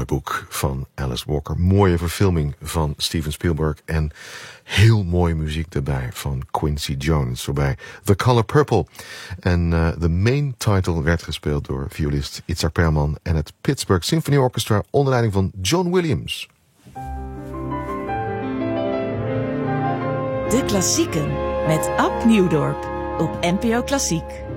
mooi boek van Alice Walker. Mooie verfilming van Steven Spielberg. En heel mooie muziek erbij van Quincy Jones. Zo bij The Color Purple. En de main title werd gespeeld door violist Itzhak Perlman en het Pittsburgh Symphony Orchestra onder leiding van John Williams. De Klassieken met Ab Nieuwdorp op NPO Klassiek.